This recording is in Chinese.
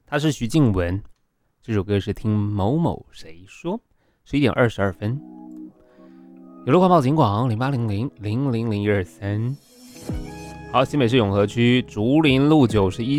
他是徐静雯。这首歌是听某某谁说，11点22分。有路快报警广0800000123。好，新北市永和区竹林路91